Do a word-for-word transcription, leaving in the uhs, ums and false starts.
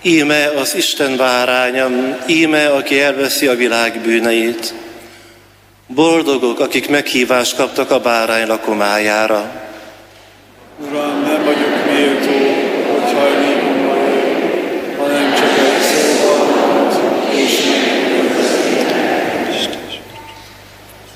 Íme az Isten báránya, íme, aki elveszi a világ bűneit. Boldogok, akik meghívást kaptak a bárány lakomájára. Uram, nem vagyok méltó, hogy hajlj